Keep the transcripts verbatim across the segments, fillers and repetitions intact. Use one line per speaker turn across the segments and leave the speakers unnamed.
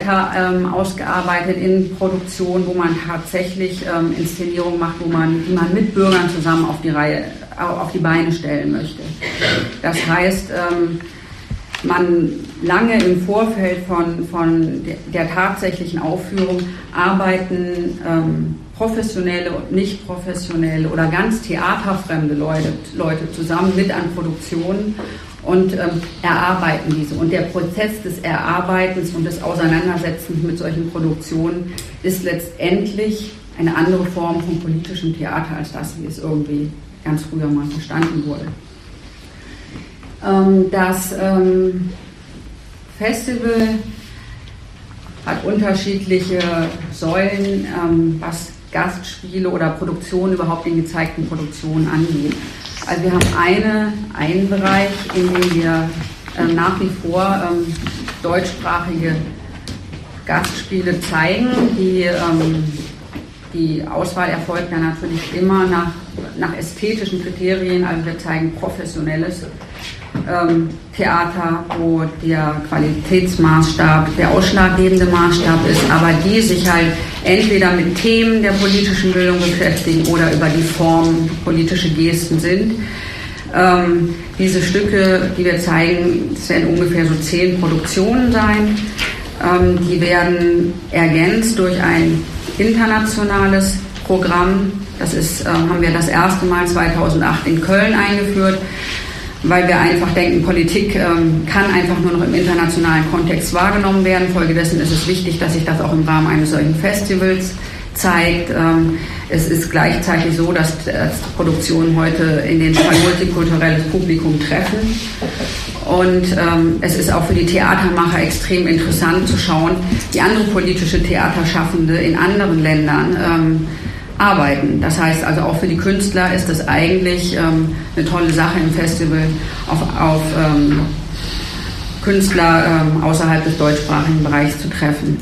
weiter ähm, ausgearbeitet in Produktion, wo man tatsächlich ähm, Inszenierungen macht, wo man, die man mit Bürgern zusammen auf die Reihe, auf die Beine stellen möchte. Das heißt, ähm, man lange im Vorfeld von, von der, der tatsächlichen Aufführung arbeiten ähm, professionelle und nicht professionelle oder ganz theaterfremde Leute, Leute zusammen mit an Produktionen und ähm, erarbeiten diese. Und der Prozess des Erarbeitens und des Auseinandersetzens mit solchen Produktionen ist letztendlich eine andere Form von politischem Theater als das, wie es irgendwie ganz früher mal verstanden wurde. Ähm, das ähm, Festival hat unterschiedliche Säulen, ähm, was Gastspiele oder Produktionen überhaupt in gezeigten Produktionen angeht. Also wir haben eine, einen Bereich, in dem wir äh, nach wie vor ähm, deutschsprachige Gastspiele zeigen. Die, ähm, die Auswahl erfolgt dann natürlich immer nach, nach ästhetischen Kriterien. Also wir zeigen professionelles ähm, Theater, wo der Qualitätsmaßstab der ausschlaggebende Maßstab ist, aber die sich halt entweder mit Themen der politischen Bildung beschäftigen oder über die Form politische Gesten sind. Ähm, diese Stücke, die wir zeigen, das werden ungefähr so zehn Produktionen sein. Ähm, die werden ergänzt durch ein internationales Programm. Das ist, äh, haben wir das erste Mal zweitausendacht in Köln eingeführt, weil wir einfach denken, Politik ähm, kann einfach nur noch im internationalen Kontext wahrgenommen werden. Folgedessen ist es wichtig, dass sich das auch im Rahmen eines solchen Festivals zeigt. Ähm, es ist gleichzeitig so, dass, dass Produktionen heute in den Fall multikulturelles Publikum treffen. Und ähm, es ist auch für die Theatermacher extrem interessant zu schauen, wie andere politische Theaterschaffende in anderen Ländern ähm, arbeiten. Das heißt also auch für die Künstler ist es eigentlich ähm, eine tolle Sache im Festival auf, auf ähm, Künstler ähm, außerhalb des deutschsprachigen Bereichs zu treffen.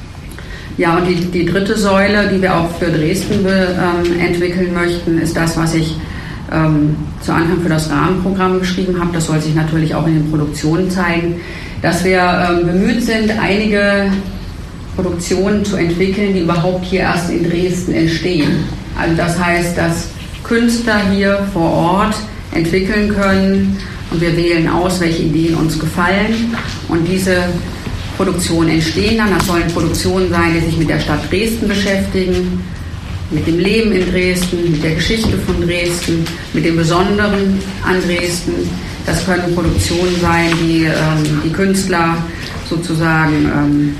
Ja, und die, die dritte Säule, die wir auch für Dresden be, ähm, entwickeln möchten, ist das, was ich ähm, zu Anfang für das Rahmenprogramm geschrieben habe. Das soll sich natürlich auch in den Produktionen zeigen, dass wir ähm, bemüht sind, einige Produktionen zu entwickeln, die überhaupt hier erst in Dresden entstehen. Also das heißt, dass Künstler hier vor Ort entwickeln können und wir wählen aus, welche Ideen uns gefallen und diese Produktionen entstehen dann. Das sollen Produktionen sein, die sich mit der Stadt Dresden beschäftigen, mit dem Leben in Dresden, mit der Geschichte von Dresden, mit dem Besonderen an Dresden. Das können Produktionen sein, die ähm, die Künstler sozusagen ähm,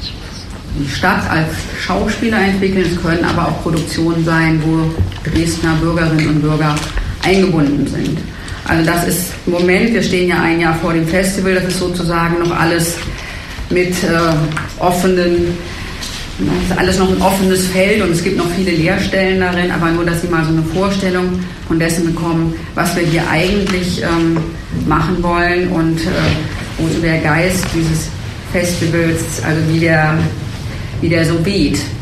die Stadt als Schauspieler entwickeln. Es können aber auch Produktionen sein, wo Dresdner Bürgerinnen und Bürger eingebunden sind. Also das ist im Moment, wir stehen ja ein Jahr vor dem Festival, das ist sozusagen noch alles mit äh, offenen, das ist alles noch ein offenes Feld und es gibt noch viele Leerstellen darin, aber nur, dass Sie mal so eine Vorstellung von dessen bekommen, was wir hier eigentlich ähm, machen wollen und äh, wo so der Geist dieses Festivals, also wie der wie der so weht.